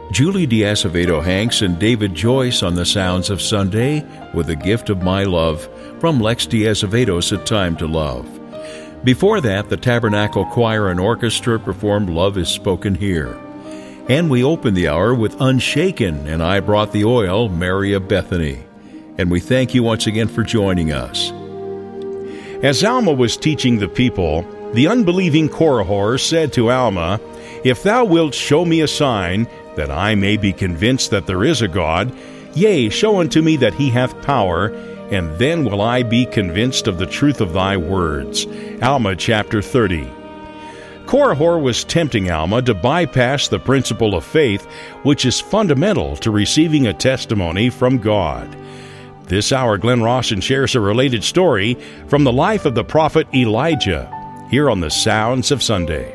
Julie D'Azevedo Hanks and David Joyce on the Sounds of Sunday with The Gift of My Love from Lex D'Azevedo's A Time to Love. Before that, the Tabernacle Choir and Orchestra performed Love is Spoken Here. And we opened the hour with Unshaken and I Brought the Oil, Mary of Bethany. And we thank you once again for joining us. As Alma was teaching the people, the unbelieving Korihor said to Alma, "If thou wilt show me a sign, that I may be convinced that there is a God, yea, show unto me that he hath power, and then will I be convinced of the truth of thy words." Alma chapter 30. Korihor was tempting Alma to bypass the principle of faith, which is fundamental to receiving a testimony from God. This hour, Glenn Rawson shares a related story from the life of the prophet Elijah, here on the Sounds of Sunday.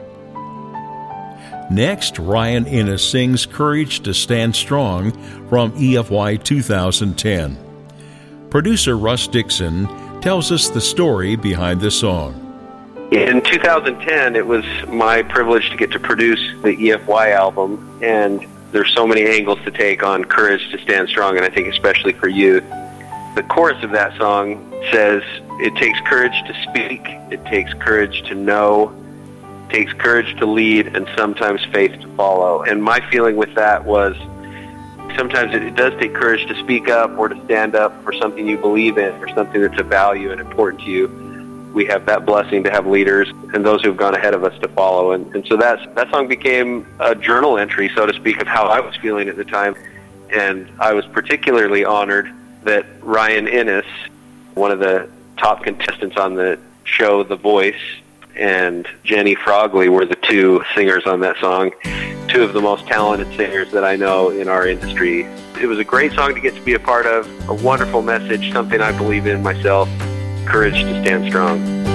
Next, Ryan Innes sings Courage to Stand Strong from EFY 2010. Producer Russ Dixon tells us the story behind the song. In 2010, it was my privilege to get to produce the EFY album, and there's so many angles to take on Courage to Stand Strong, and I think especially for youth. The chorus of that song says, "It takes courage to speak, it takes courage to know, it takes courage to lead, and sometimes faith to follow." And my feeling with that was, sometimes it does take courage to speak up or to stand up for something you believe in or something that's of value and important to you. We have that blessing to have leaders and those who have gone ahead of us to follow. And so that song became a journal entry, so to speak, of how I was feeling at the time. And I was particularly honored that Ryan Innes, one of the top contestants on the show The Voice, and Jenny Frogley were the two singers on that song, two of the most talented singers that I know in our industry. It was a great song to get to be a part of, a wonderful message, something I believe in myself, courage to stand strong.